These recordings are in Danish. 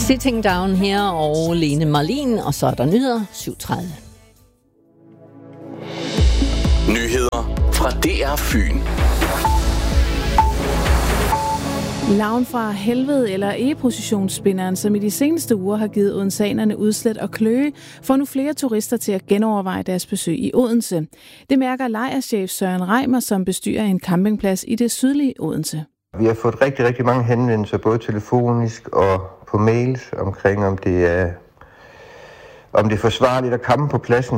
Sitting Down her og Lene Marlin, og så er der nyheder 7:30. Nyheder fra DR Fyn. Larven fra helvede eller e-positionsspinderen, som i de seneste uger har givet odenseanerne udslæt og kløe, får nu flere turister til at genoverveje deres besøg i Odense. Det mærker lejrchef Søren Reimer, som bestyrer en campingplads i det sydlige Odense. Vi har fået rigtig, rigtig mange henvendelser, både telefonisk og på mails, omkring om det er forsvarligt at campe på pladsen.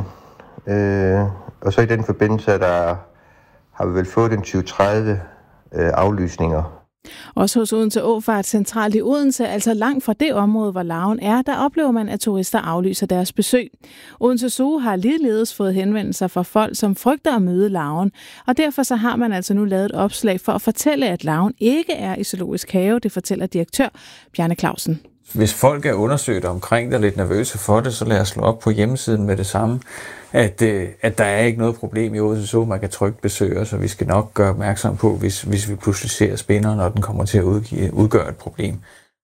Og så i den forbindelse, der har vi vel fået en 20-30 aflysninger. Også hos Odense Åfart centralt i Odense, altså langt fra det område, hvor larven er, der oplever man, at turister aflyser deres besøg. Odense Zoo har ligeledes fået henvendelser fra folk, som frygter at møde larven, og derfor så har man altså nu lavet et opslag for at fortælle, at larven ikke er i zoologisk have, det fortæller direktør Bjarne Clausen. Hvis folk er undersøgt omkring det og lidt nervøse for det, så lad os slå op på hjemmesiden med det samme, at der er ikke noget problem i Odense Zoo, man kan trygt besøge os, og vi skal nok gøre opmærksom på, hvis vi pludselig ser spinderen, og den kommer til at udgøre et problem.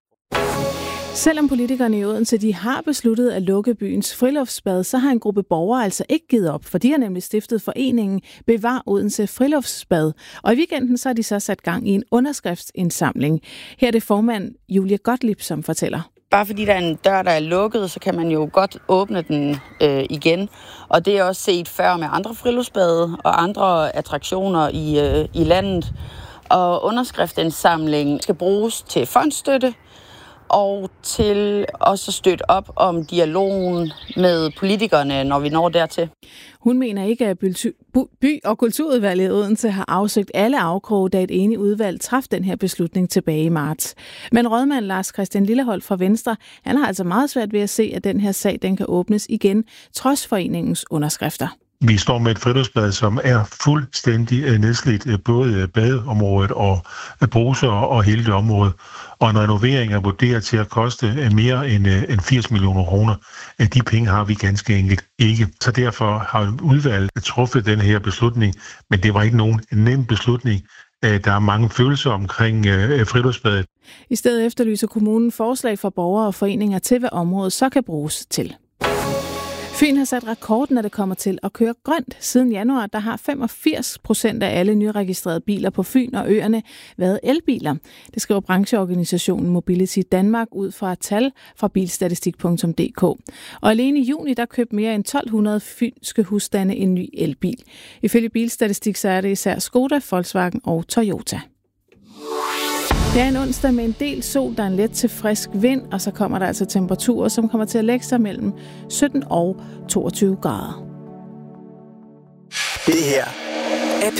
Selvom politikerne i Odense de har besluttet at lukke byens friluftsbad, så har en gruppe borgere altså ikke givet op, for de har nemlig stiftet foreningen Bevar Odense Friluftsbad. Og i weekenden så har de så sat gang i en underskriftsindsamling. Her er det formand Julie Gottlieb, som fortæller. Bare fordi der er en dør, der er lukket, så kan man jo godt åbne den igen. Og det er også set før med andre friluftsbade og andre attraktioner i landet. Og underskriftsindsamlingen skal bruges til fondsstøtte og til også at støtte op om dialogen med politikerne, når vi når dertil. Hun mener ikke, at by- og kulturudvalget i Odense har afsøgt alle afkroge, da et enigt udvalg traf den her beslutning tilbage i marts. Men rådmand Lars Christian Lilleholt fra Venstre, han har altså meget svært ved at se, at den her sag den kan åbnes igen, trods foreningens underskrifter. Vi står med et friluftsbad, som er fuldstændig nedslidt, både badeområdet og bruser og hele det område. Og en renovering er vurderet til at koste mere end 80 millioner kroner. De penge har vi ganske enkelt ikke. Så derfor har udvalget truffet den her beslutning, men det var ikke nogen nem beslutning. Der er mange følelser omkring friluftsbadet. I stedet efterlyser kommunen forslag fra borgere og foreninger til, hvad området så kan bruges til. Fyn har sat rekord, når det kommer til at køre grønt. Siden januar, der har 85% af alle nyregistrerede biler på Fyn og øerne været elbiler. Det skriver brancheorganisationen Mobility Danmark ud fra tal fra bilstatistik.dk. Og alene i juni, der købte mere end 1200 fynske husstande en ny elbil. Ifølge Bilstatistik, så er det især Skoda, Volkswagen og Toyota. Det er en onsdag med en del sol, der er en let til frisk vind, og så kommer der altså temperaturer, som kommer til at lægge sig mellem 17 og 22 grader. Det her